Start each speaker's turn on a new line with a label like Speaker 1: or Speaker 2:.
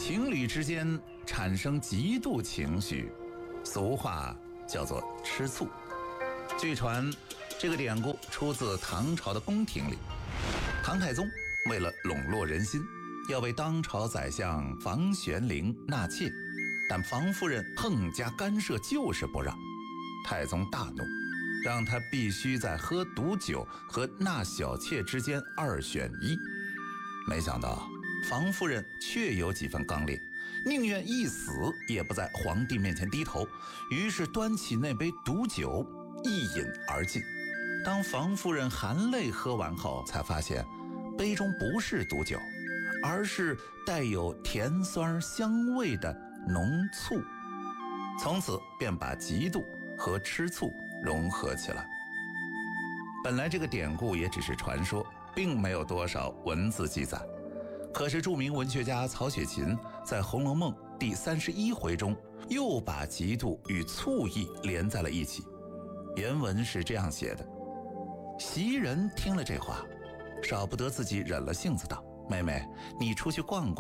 Speaker 1: 情侣之间产生嫉妒情绪，俗话叫做吃醋。据传，这个典故出自唐朝的宫廷里。唐太宗为了笼络人心，要为当朝宰相房玄龄纳妾，但房夫人横加干涉，就是不让。太宗大怒，让他必须在喝毒酒和纳小妾之间二选一。没想到房夫人确有几分刚烈，宁愿一死也不在皇帝面前低头，于是端起那杯毒酒一饮而尽。当房夫人含泪喝完后，才发现杯中不是毒酒，而是带有甜酸香味的浓醋。从此便把嫉妒和吃醋融合起来。本来这个典故也只是传说，并没有多少文字记载。可是著名文学家曹雪芹在《红楼梦》第31回中又把嫉妒与醋意连在了一起。原文是这样写的：袭人听了这话，少不得自己忍了性子道：妹妹，你出去逛逛。